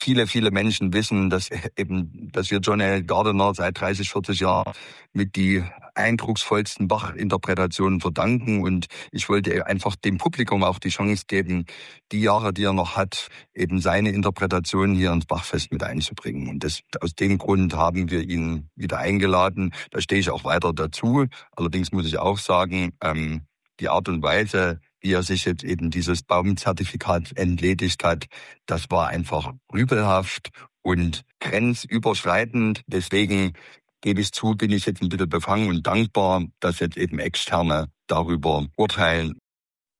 viele, viele Menschen wissen, dass wir John L. Gardiner seit 30, 40 Jahren mit die eindrucksvollsten Bach-Interpretationen verdanken. Und ich wollte einfach dem Publikum auch die Chance geben, die Jahre, die er noch hat, eben seine Interpretation hier ins Bachfest mit einzubringen. Und aus dem Grund haben wir ihn wieder eingeladen. Da stehe ich auch weiter dazu. Allerdings muss ich auch sagen, die Art und Weise, wie er sich jetzt eben dieses Baumzertifikat entledigt hat, das war einfach rüpelhaft und grenzüberschreitend. Deswegen gebe ich zu, bin ich jetzt ein bisschen befangen und dankbar, dass jetzt eben Externe darüber urteilen